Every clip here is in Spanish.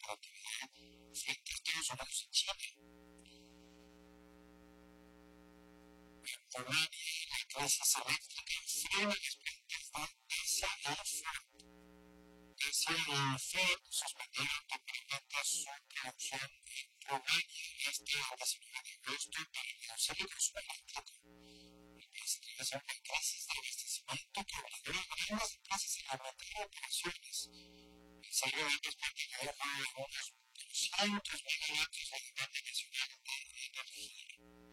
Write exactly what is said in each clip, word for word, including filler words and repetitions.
competitividad frente a Estados Unidos y China. En Polonia, la crisis eléctrica frena las plantas de hacia el Ford. Hacia Ford suspendieron temporalmente su producción en Polonia este diecinueve de agosto para reducir el consumo eléctrico. El país atravesó una crisis de abastecimiento que obligó a grandes empresas a aumentar operaciones. El saldo de estos plantas redujo a unos doscientos megavatios de demanda nacional de energía.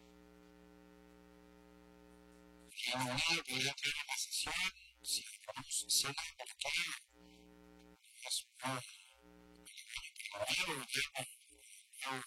El Reino Unido podría entrar en recesión si algunos siguen bloqueados. Es muy el gobierno no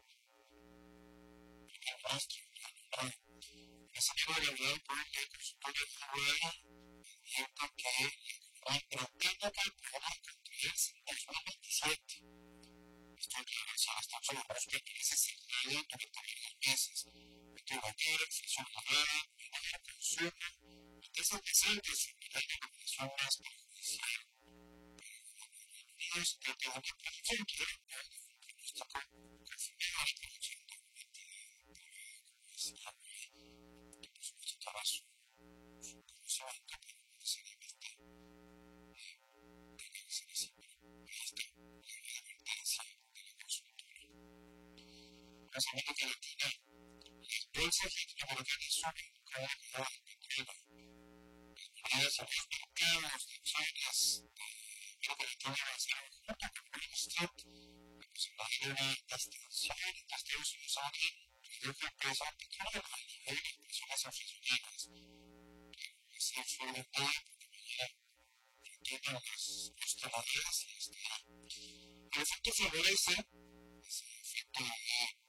nuestro, no. El señor Gabriel por el consultorio de Hawaii advierte que la economía británica podrá construirse en dos mil veintisiete. Esto declaración está sobre los intereses cerrados durante varios meses. Meteorología, inflación elevada, menor consumo y tasas de saltos similar a la inflación más perjudicial. Pero se trata de una producción que era un pronóstico confirmado a la producción de una entidad privada como es Hawaii, que por supuesto estaba su conocimiento, pero no necesariamente tenía que ser así. Ahí está la advertencia de la consultora. En América Latina, las bolsas latinoamericanas suben con la medida del petróleo. Las monedas en los mercados de acciones de América Latina avanzaron junto con Wall Street. La posibilidad de una extensión entre Estados Unidos redujo el precio del petróleo al nivel de las presiones inflacionarias. Así fue el día porque mañana retienen las hostilidades y está. El efecto favorece ese efecto de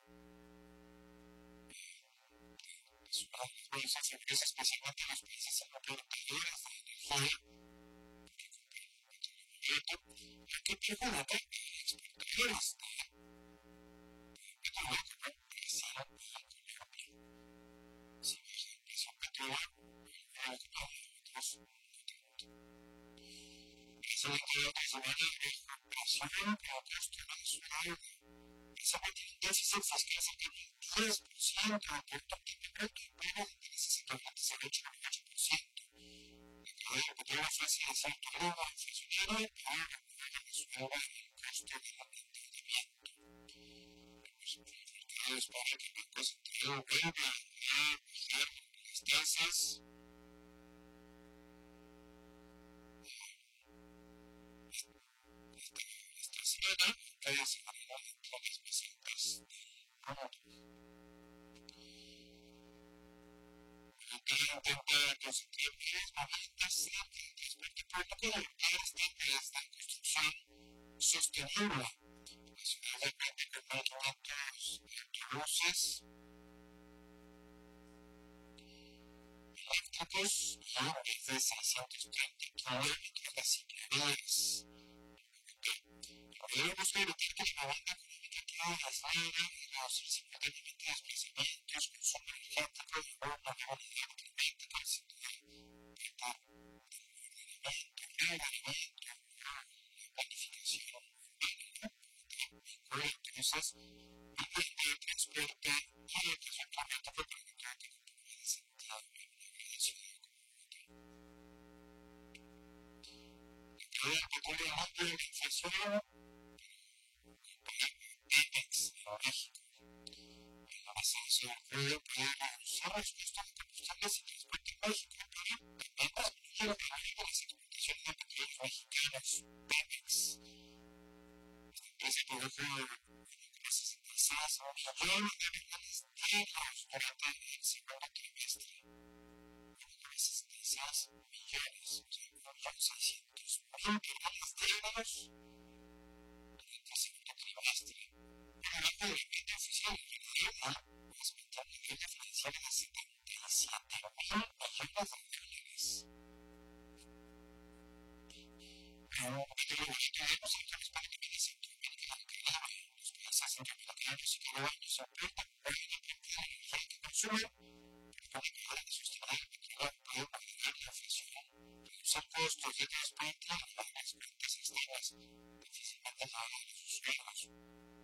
las bolsas favorece especialmente a los países importadores de energía que compran petróleo barato, lo que perjudica a exportadores de petróleo como Brasil y Colombia. Si baja el precio del petróleo, el producto de otros no tanto. Brasil entró otra semana bajo presión por el costo mensual. Esa mantiene un déficit fiscal cercano al diez por ciento, a punto que mejor que paga de intereses equivalentes al ocho coma ocho por ciento. La caída del petróleo fue hacia cierto grado inflacionario para remover a Venezuela el costo del endeudamiento. Los mercados esperan que el Banco Central vuelva a bajar las tasas. Esta semana, cada semana entre las más altas del mundo. Que intenta concentrar medidas momentas cerca del transporte público y adoptar estrategias de construcción sostenible. La ciudad cuenta con mil quinientos autobuses eléctricos y más de seiscientos treinta kilómetros de ciclovías. El gobierno busca evitar que la demanda económica quede aislada y reducir simultáneamente desplazamientos, consumo energético y una movilidad climática al sector tratar del ordenamiento, reordenamiento, la planificación urbana, vincula entonces el plan de transporte y el transporte climático para que todo tenga un poco más de sentido en una gran ciudad como Bogotá. La caída del petróleo aumenta la inflación. Pemex en México. El ascenso del crudo puede reducir los costos de combustibles y transporte en México, pero también disminuye el tamaño de las exportaciones de petróleos mexicanos. Pemex. Esta empresa produjo uno sesenta y seis millones de barriles diarios durante el segundo trimestre. uno sesenta y seis millones, o sea, un millón seiscientos mil barriles diarios durante el segundo trimestre. Por debajo de la meta oficial de la deuda, respecto al nivel de financiera de setenta y siete mil millones de dólares. Pero un petróleo barato debemos sectores para que viene Centroamérica y el Caribe. Los países centroamericanos y caribeños importan buena cantidad de energía que consumen, pero con la mejora de sostener el petróleo pueden moderar la inflación, reducir costos de transporte y las ventas externas. abrazo.